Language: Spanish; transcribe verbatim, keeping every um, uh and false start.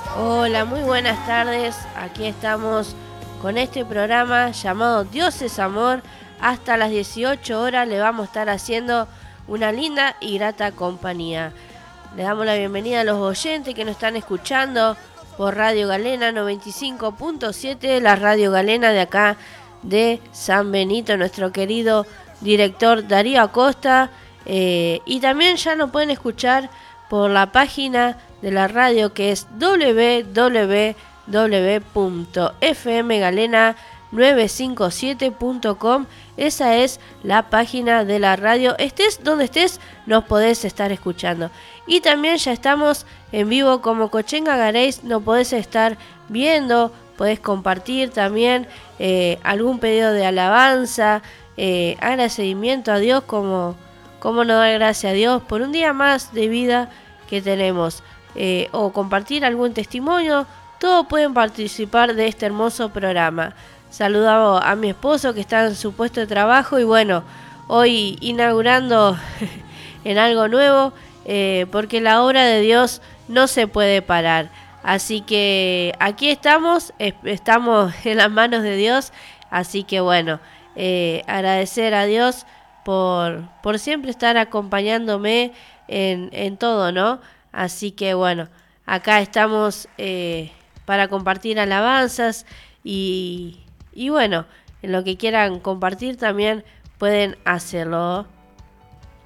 Hola, muy buenas tardes. Aquí estamos con este programa llamado Dios es Amor. Hasta las dieciocho horas le vamos a estar haciendo una linda y grata compañía. Le damos la bienvenida a los oyentes que nos están escuchando por Radio Galena noventa y cinco punto siete, la Radio Galena de acá de San Benito, nuestro querido director Darío Acosta. Eh, y también ya nos pueden escuchar por la página de la radio, que es doble u doble u doble u punto f m galena nueve cinco siete punto com. Esa es la página de la radio. Estés donde estés, nos podés estar escuchando. Y también ya estamos en vivo como Cochenga Gareis, nos podés estar viendo, podés compartir también eh, algún pedido de alabanza, eh, agradecimiento a Dios, como, como nos da gracias a Dios por un día más de vida que tenemos, eh, o compartir algún testimonio. Todos pueden participar de este hermoso programa. Saludamos a mi esposo que está en su puesto de trabajo y bueno, hoy inaugurando en algo nuevo, eh, porque la obra de Dios no se puede parar. Así que aquí estamos, estamos en las manos de Dios, así que bueno, eh, agradecer a Dios por, por siempre estar acompañándome en, en todo, ¿no? Así que bueno, acá estamos eh, para compartir alabanzas y, y bueno, en lo que quieran compartir también pueden hacerlo.